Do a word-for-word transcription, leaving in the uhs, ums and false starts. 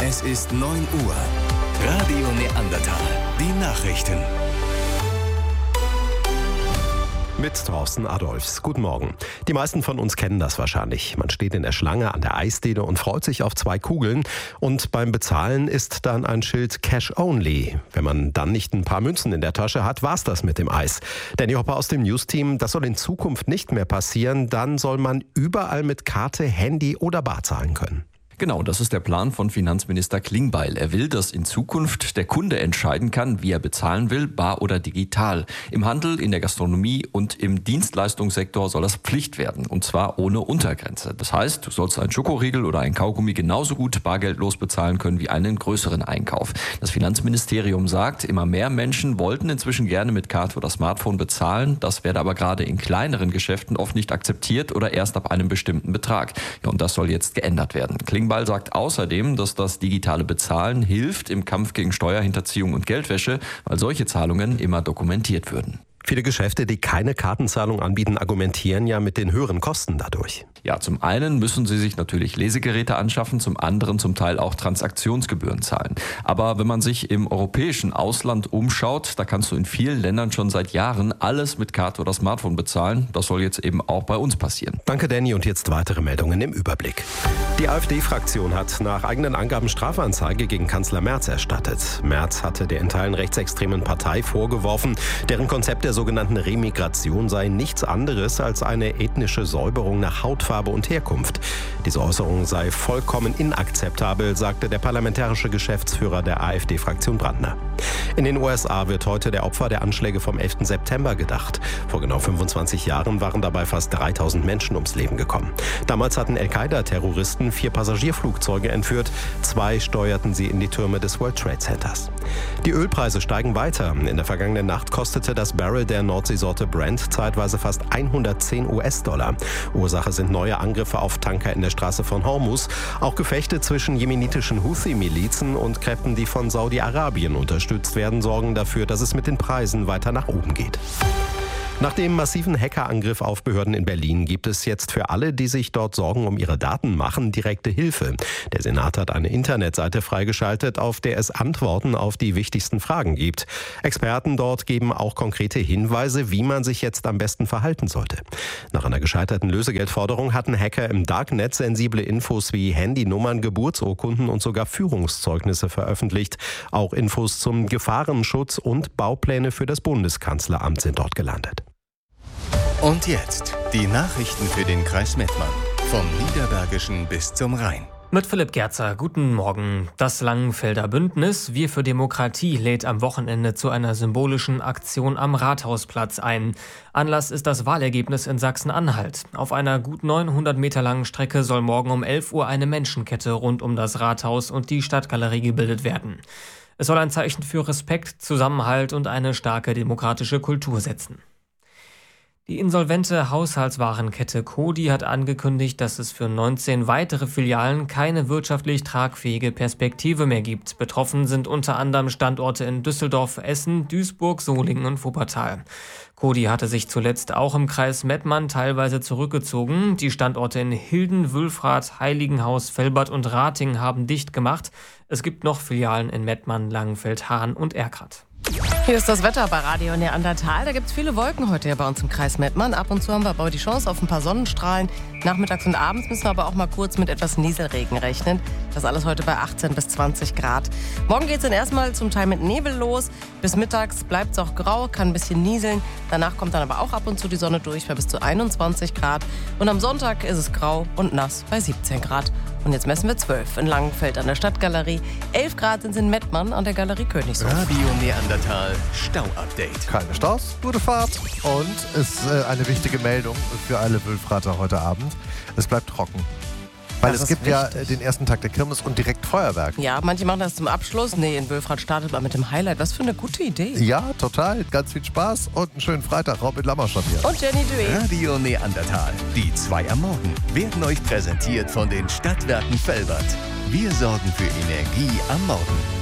Es ist neun Uhr. Radio Neandertal. Die Nachrichten. Mit Thorsten Adolfs. Guten Morgen. Die meisten von uns kennen das wahrscheinlich. Man steht in der Schlange an der Eisdiele und freut sich auf zwei Kugeln. Und beim Bezahlen ist dann ein Schild Cash Only. Wenn man dann nicht ein paar Münzen in der Tasche hat, war's das mit dem Eis. Danny Hopper aus dem News-Team, das soll in Zukunft nicht mehr passieren. Dann soll man überall mit Karte, Handy oder Bar zahlen können. Genau, das ist der Plan von Finanzminister Klingbeil. Er will, dass in Zukunft der Kunde entscheiden kann, wie er bezahlen will, bar oder digital. Im Handel, in der Gastronomie und im Dienstleistungssektor soll das Pflicht werden, und zwar ohne Untergrenze. Das heißt, du sollst einen Schokoriegel oder ein Kaugummi genauso gut bargeldlos bezahlen können wie einen größeren Einkauf. Das Finanzministerium sagt, immer mehr Menschen wollten inzwischen gerne mit Karte oder Smartphone bezahlen. Das werde aber gerade in kleineren Geschäften oft nicht akzeptiert oder erst ab einem bestimmten Betrag. Ja, und das soll jetzt geändert werden. Klingbeil Klingbeil sagt außerdem, dass das digitale Bezahlen hilft im Kampf gegen Steuerhinterziehung und Geldwäsche, weil solche Zahlungen immer dokumentiert würden. Viele Geschäfte, die keine Kartenzahlung anbieten, argumentieren ja mit den höheren Kosten dadurch. Ja, zum einen müssen sie sich natürlich Lesegeräte anschaffen, zum anderen zum Teil auch Transaktionsgebühren zahlen. Aber wenn man sich im europäischen Ausland umschaut, da kannst du in vielen Ländern schon seit Jahren alles mit Karte oder Smartphone bezahlen. Das soll jetzt eben auch bei uns passieren. Danke, Danny. Und jetzt weitere Meldungen im Überblick. Die AfD-Fraktion hat nach eigenen Angaben Strafanzeige gegen Kanzler Merz erstattet. Merz hatte der in Teilen rechtsextremen Partei vorgeworfen, deren Konzept der sogenannten Remigration sei nichts anderes als eine ethnische Säuberung nach Hautfarbe und Herkunft. Diese Äußerung sei vollkommen inakzeptabel, sagte der parlamentarische Geschäftsführer der AfD-Fraktion Brandner. In den U S A wird heute der Opfer der Anschläge vom elften September gedacht. Vor genau fünfundzwanzig Jahren waren dabei fast dreitausend Menschen ums Leben gekommen. Damals hatten Al-Qaida-Terroristen vier Passagierflugzeuge entführt. Zwei steuerten sie in die Türme des World Trade Centers. Die Ölpreise steigen weiter. In der vergangenen Nacht kostete das Barrel der Nordseesorte Brent zeitweise fast hundertzehn US-Dollar. Ursache sind neue Angriffe auf Tanker in der Straße von Hormuz. Auch Gefechte zwischen jemenitischen Houthi-Milizen und Kräften, die von Saudi-Arabien unterstützt werden, sorgen dafür, dass es mit den Preisen weiter nach oben geht. Nach dem massiven Hackerangriff auf Behörden in Berlin gibt es jetzt für alle, die sich dort Sorgen um ihre Daten machen, direkte Hilfe. Der Senat hat eine Internetseite freigeschaltet, auf der es Antworten auf die wichtigsten Fragen gibt. Experten dort geben auch konkrete Hinweise, wie man sich jetzt am besten verhalten sollte. Nach einer gescheiterten Lösegeldforderung hatten Hacker im Darknet sensible Infos wie Handynummern, Geburtsurkunden und sogar Führungszeugnisse veröffentlicht. Auch Infos zum Gefahrenschutz und Baupläne für das Bundeskanzleramt sind dort gelandet. Und jetzt die Nachrichten für den Kreis Mettmann. Vom Niederbergischen bis zum Rhein. Mit Philipp Gerzer, guten Morgen. Das Langenfelder Bündnis Wir für Demokratie lädt am Wochenende zu einer symbolischen Aktion am Rathausplatz ein. Anlass ist das Wahlergebnis in Sachsen-Anhalt. Auf einer gut neunhundert Meter langen Strecke soll morgen um elf Uhr eine Menschenkette rund um das Rathaus und die Stadtgalerie gebildet werden. Es soll ein Zeichen für Respekt, Zusammenhalt und eine starke demokratische Kultur setzen. Die insolvente Haushaltswarenkette Coty hat angekündigt, dass es für neunzehn weitere Filialen keine wirtschaftlich tragfähige Perspektive mehr gibt. Betroffen sind unter anderem Standorte in Düsseldorf, Essen, Duisburg, Solingen und Wuppertal. Coty hatte sich zuletzt auch im Kreis Mettmann teilweise zurückgezogen. Die Standorte in Hilden, Wülfrath, Heiligenhaus, Velbert und Rating haben dicht gemacht. Es gibt noch Filialen in Mettmann, Langenfeld, Hahn und Erkrath. Hier ist das Wetter bei Radio Neandertal. Da gibt es viele Wolken heute hier bei uns im Kreis Mettmann. Ab und zu haben wir aber die Chance auf ein paar Sonnenstrahlen. Nachmittags und abends müssen wir aber auch mal kurz mit etwas Nieselregen rechnen. Das alles heute bei achtzehn bis zwanzig Grad. Morgen geht es dann erstmal zum Teil mit Nebel los. Bis mittags bleibt es auch grau, kann ein bisschen nieseln. Danach kommt dann aber auch ab und zu die Sonne durch bei bis zu einundzwanzig Grad. Und am Sonntag ist es grau und nass bei siebzehn Grad. Und jetzt messen wir zwölf in Langenfeld an der Stadtgalerie. elf Grad sind es in Mettmann an der Galerie Königshof. Radio Neandertal Stau-Update. Keine Staus, gute Fahrt. Und es ist äh, eine wichtige Meldung für alle Wülfrather heute Abend. Es bleibt trocken. Weil Das es ist gibt ja wichtig. den ersten Tag der Kirmes und direkt Feuerwerk. Ja, manche machen das zum Abschluss. Nee, in Wülfrath startet man mit dem Highlight. Was für eine gute Idee. Ja, total. Ganz viel Spaß und einen schönen Freitag. Robin Lammerschott hier. Und Jenny Duet. Radio Neandertal. Die zwei am Morgen werden euch präsentiert von den Stadtwerken Velbert. Wir sorgen für Energie am Morgen.